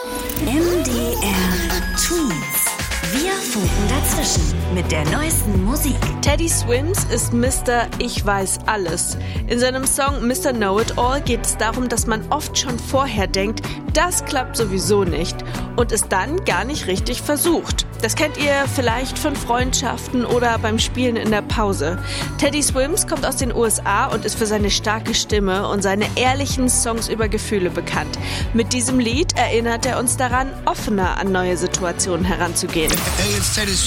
MDR Twins. Wir funken dazwischen mit der neuesten Musik. Teddy Swims ist Mr. Ich weiß alles. In seinem Song Mr. Know-It-All geht es darum, dass man oft schon vorher denkt, das klappt sowieso nicht und es dann gar nicht richtig versucht. Das kennt ihr vielleicht von Freundschaften oder beim Spielen in der Pause. Teddy Swims kommt aus den USA und ist für seine starke Stimme und seine ehrlichen Songs über Gefühle bekannt. Mit diesem Lied erinnert er uns daran, offener an neue Situationen heranzugehen. Hey, it's Teddy